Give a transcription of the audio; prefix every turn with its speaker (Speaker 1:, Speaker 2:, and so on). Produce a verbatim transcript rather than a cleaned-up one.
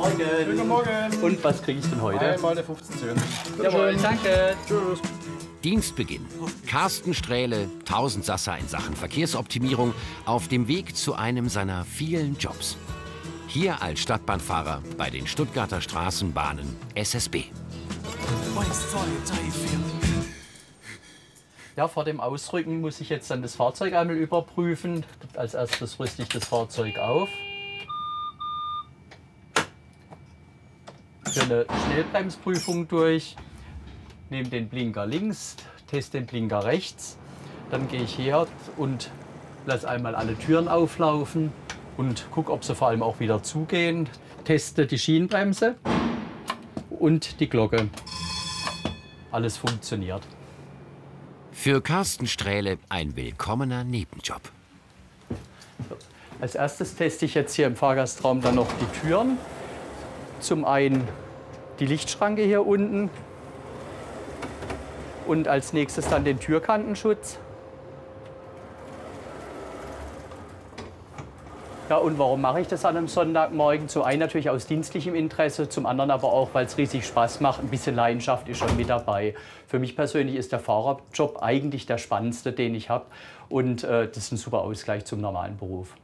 Speaker 1: Morgen.
Speaker 2: Guten Morgen.
Speaker 1: Und was kriege ich denn heute?
Speaker 2: Einmal eine fünfzehn Zehn.
Speaker 1: Jawohl, danke.
Speaker 2: Tschüss.
Speaker 3: Dienstbeginn. Carsten Strähle, Tausendsasser in Sachen Verkehrsoptimierung, auf dem Weg zu einem seiner vielen Jobs. Hier als Stadtbahnfahrer bei den Stuttgarter Straßenbahnen S S B.
Speaker 1: Ja, vor dem Ausrücken muss ich jetzt dann das Fahrzeug einmal überprüfen. Als erstes rüste ich das Fahrzeug auf. Für eine Schnellbremsprüfung durch. Nehme den Blinker links, teste den Blinker rechts. Dann gehe ich her und lasse einmal alle Türen auflaufen und gucke, ob sie vor allem auch wieder zugehen. Teste die Schienenbremse und die Glocke. Alles funktioniert.
Speaker 3: Für Carsten Strähle ein willkommener Nebenjob.
Speaker 1: Als erstes teste ich jetzt hier im Fahrgastraum dann noch die Türen. Zum einen die Lichtschranke hier unten und als nächstes dann den Türkantenschutz. Ja, und warum mache ich das an einem Sonntagmorgen? Zum einen natürlich aus dienstlichem Interesse, zum anderen aber auch, weil es riesig Spaß macht. Ein bisschen Leidenschaft ist schon mit dabei. Für mich persönlich ist der Fahrerjob eigentlich der spannendste, den ich habe. Und äh, das ist ein super Ausgleich zum normalen Beruf.